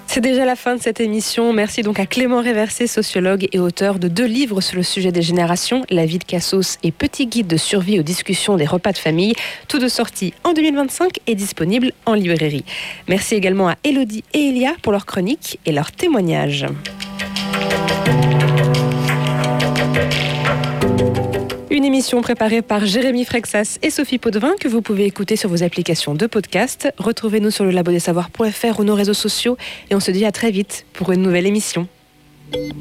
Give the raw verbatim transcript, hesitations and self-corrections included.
C'est déjà la fin de cette émission. Merci donc à Clément Réversé, sociologue et auteur de deux livres sur le sujet des générations, La vie de Cassos et Petit guide de survie aux discussions des repas de famille, tous deux sortis en deux mille vingt-cinq et disponibles en librairie. Merci également à Élodie et Elia pour leurs chroniques et leurs témoignages. Une émission préparée par Jérémy Frexas et Sophie Potvin que vous pouvez écouter sur vos applications de podcast. Retrouvez-nous sur le labo des savoirs point f r ou nos réseaux sociaux et on se dit à très vite pour une nouvelle émission.